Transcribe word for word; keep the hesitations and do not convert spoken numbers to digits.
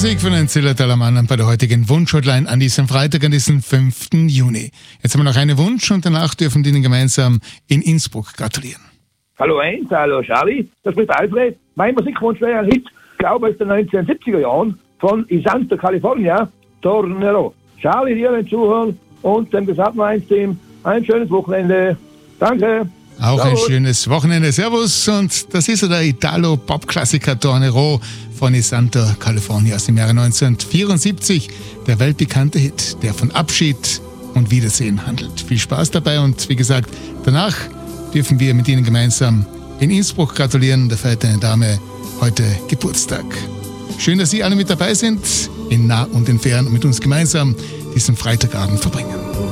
Musik von den Zillertaler Mannern bei der heutigen Wunschhotline an diesem Freitag, an diesem fünften Juni. Jetzt haben wir noch einen Wunsch und danach dürfen die Ihnen gemeinsam in Innsbruck gratulieren. Hallo eins, hallo Charlie, das spricht Alfred. Mein Musikwunsch wäre ein Hit, glaube aus den neunzehnhundertsiebziger Jahren von Isanto, California, Tornero. Charlie, dir beim Zuhören und dem gesamten eins-Team ein schönes Wochenende. Danke. Auch Servus. ein schönes Wochenende. Servus. Und das ist der Italo-Pop-Klassiker Tornero von Isanto, California aus dem Jahre neunzehnhundertvierundsiebzig. Der weltbekannte Hit, der von Abschied und Wiedersehen handelt. Viel Spaß dabei und wie gesagt, danach dürfen wir mit Ihnen gemeinsam in Innsbruck gratulieren. Da feiert eine Dame heute Geburtstag. Schön, dass Sie alle mit dabei sind, in nah und in fern und mit uns gemeinsam diesen Freitagabend verbringen.